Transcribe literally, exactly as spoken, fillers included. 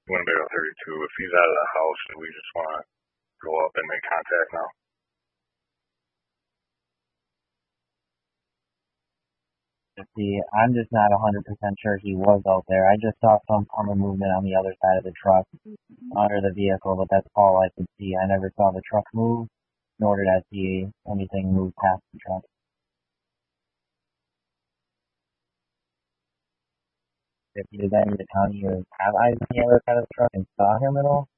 Winnebago thirty-two. If he's out of the house, do we just want to go up and make contact now? See, I'm just not one hundred percent sure he was out there. I just saw some form of movement on the other side of the truck under the vehicle, but that's all I could see. I never saw the truck move, nor did I see anything move past the truck. If did any of the county have eyes on the other side of the truck and saw him at all?